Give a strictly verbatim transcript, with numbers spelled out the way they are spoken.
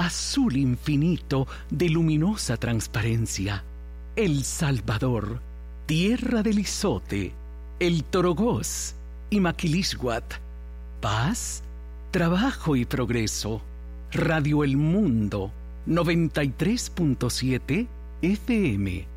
azul infinito de luminosa transparencia. El Salvador, tierra del Izote, el Torogós y Maquilisguat. Paz, trabajo y progreso. Radio El Mundo, noventa y tres punto siete F M.